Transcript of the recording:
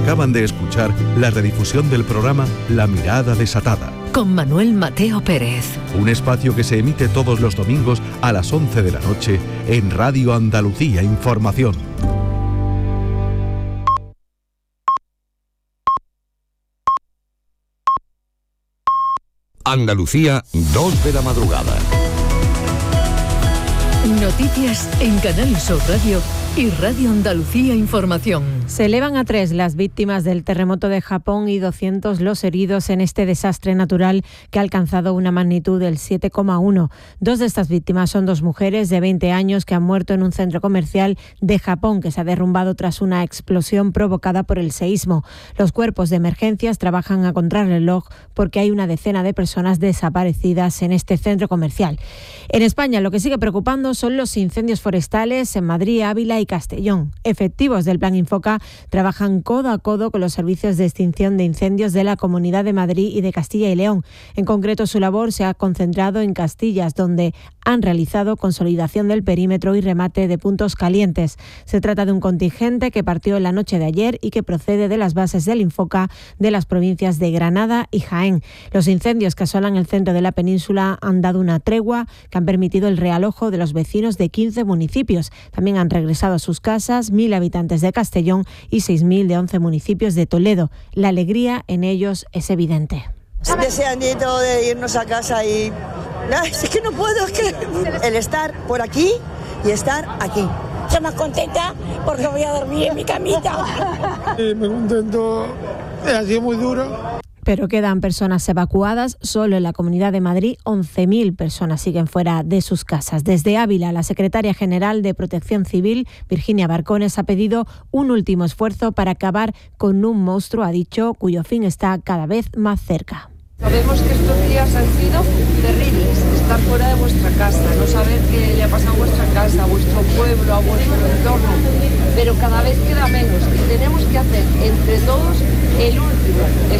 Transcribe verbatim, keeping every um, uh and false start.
Acaban de escuchar la redifusión del programa La Mirada Desatada, con Manuel Mateo Pérez. Un espacio que se emite todos los domingos a las once de la noche en Radio Andalucía Información. Andalucía, dos de la madrugada. Noticias en Canal Sur Radio y Radio Andalucía Información. Se elevan a tres las víctimas del terremoto de Japón y doscientos los heridos en este desastre natural que ha alcanzado una magnitud del siete coma uno. Dos de estas víctimas son dos mujeres de veinte años que han muerto en un centro comercial de Japón que se ha derrumbado tras una explosión provocada por el seísmo. Los cuerpos de emergencias trabajan a contrarreloj porque hay una decena de personas desaparecidas en este centro comercial. En España lo que sigue preocupando son los incendios forestales en Madrid, Ávila y Castellón. Efectivos del Plan Infoca trabajan codo a codo con los servicios de extinción de incendios de la Comunidad de Madrid y de Castilla y León. En concreto, su labor se ha concentrado en Castillas, donde han realizado consolidación del perímetro y remate de puntos calientes. Se trata de un contingente que partió en la noche de ayer y que procede de las bases del Infoca de las provincias de Granada y Jaén. Los incendios que asolan el centro de la península han dado una tregua que han permitido el realojo de los vecinos de quince municipios. También han regresado a sus casas mil habitantes de Castellón y seis mil de once municipios de Toledo. La alegría en ellos es evidente. Deseandito de irnos a casa y... Ay, es que no puedo, es que el estar por aquí y estar aquí. Estoy más contenta porque voy a dormir en mi camita. Sí, muy contento, ha sido muy duro. Pero quedan personas evacuadas. Solo en la Comunidad de Madrid once mil personas siguen fuera de sus casas. Desde Ávila, la secretaria general de Protección Civil, Virginia Barcones, ha pedido un último esfuerzo para acabar con un monstruo, ha dicho, cuyo fin está cada vez más cerca. Sabemos que estos días han sido terribles, estar fuera de vuestra casa, no saber qué le ha pasado a vuestra casa, a vuestro pueblo, a vuestro entorno, pero cada vez queda menos y tenemos que hacer entre todos el último